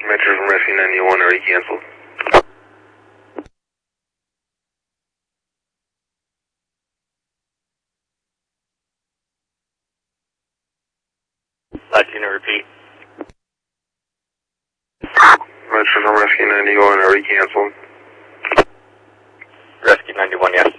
Metro from Rescue 91 already canceled. Latino repeat. Metro from Rescue 91 already canceled. Rescue 91, yes.